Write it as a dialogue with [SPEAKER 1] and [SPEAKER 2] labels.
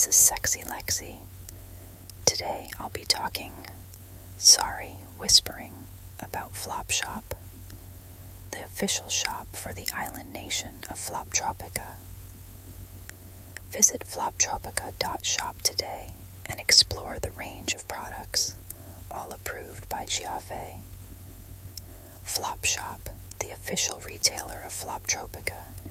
[SPEAKER 1] This is Sexy Lexi. Today I'll be talking, whispering about Flopshop, the official shop for the island nation of Floptropica. Visit floptropica.shop today and explore the range of products, all approved by Giave. Flopshop, the official retailer of Floptropica,